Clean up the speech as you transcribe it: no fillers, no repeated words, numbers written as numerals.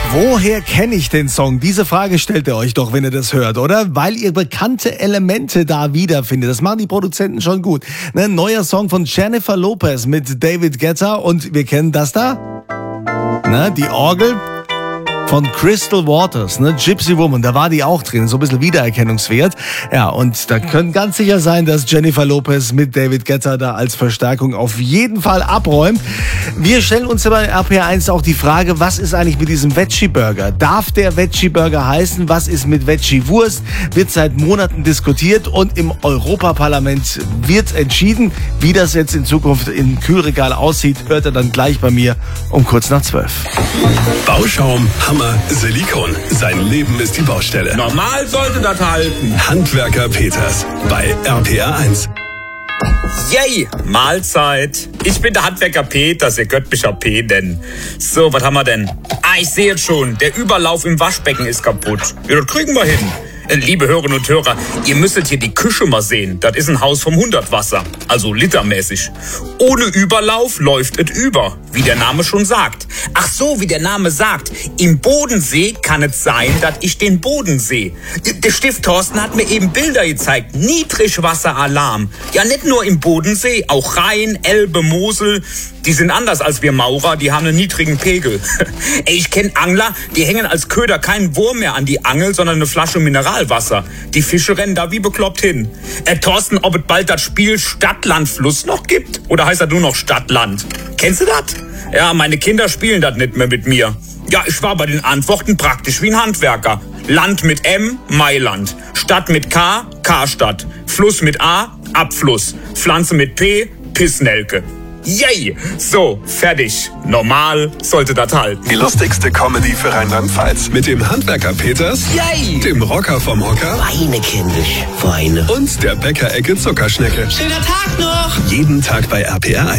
Woher kenne ich den Song? Diese Frage stellt ihr euch doch, wenn ihr das hört, oder? Weil ihr bekannte Elemente da wiederfindet. Das machen die Produzenten schon gut. Ein neuer Song von Jennifer Lopez mit David Guetta und wir kennen das da? Die Orgel von Crystal Waters, Gypsy Woman, da war die auch drin, so ein bisschen Wiedererkennungswert. Ja, und da können ganz sicher sein, dass Jennifer Lopez mit David Guetta da als Verstärkung auf jeden Fall abräumt. Wir stellen uns bei RPR1 auch die Frage, was ist eigentlich mit diesem Veggie-Burger? Darf der Veggie-Burger heißen? Was ist mit Veggie-Wurst? Wird seit Monaten diskutiert und im Europaparlament wird entschieden. Wie das jetzt in Zukunft im Kühlregal aussieht, hört er dann gleich bei mir um kurz nach 12. Bauschaum, Hammer, Silikon. Sein Leben ist die Baustelle. Normal sollte das halten. Handwerker Peters bei RPR1. Yay, Mahlzeit. Ich bin der Handwerker Peters, ihr könnt mich auch P nennen. So, was haben wir denn? Ich sehe jetzt schon, der Überlauf im Waschbecken ist kaputt. Ja, das kriegen wir hin. Liebe Hörerinnen und Hörer, ihr müsstet hier die Küche mal sehen. Das ist ein Haus vom 100 Wasser, also litermäßig. Ohne Überlauf läuft es über, wie der Name schon sagt. Ach so, wie der Name sagt. Im Bodensee kann es sein, dass ich den Boden sehe. Der Stift Thorsten hat mir eben Bilder gezeigt. Niedrigwasseralarm. Ja, nicht nur im Bodensee, auch Rhein, Elbe, Mosel. Die sind anders als wir Maurer, die haben einen niedrigen Pegel. Ich kenne Angler, die hängen als Köder keinen Wurm mehr an die Angel, sondern eine Flasche Mineralwasser. Die Fische rennen da wie bekloppt hin. Thorsten, ob es bald das Spiel Stadt, Land, Fluss noch gibt? Oder heißt das nur noch Stadt, Land? Kennst du das? Ja, meine Kinder spielen das nicht mehr mit mir. Ja, ich war bei den Antworten praktisch wie ein Handwerker. Land mit M, Mailand. Stadt mit K, Karstadt. Fluss mit A, Abfluss. Pflanze mit P, Pissnelke. Yay! So, fertig. Normal sollte das halten. Die lustigste Comedy für Rheinland-Pfalz. Mit dem Handwerker Peters, Yay! Dem Rocker vom Hocker Weine, kindisch, Weine. und der Bäckerecke Zuckerschnecke. Schöner Tag noch! Jeden Tag bei RPR1.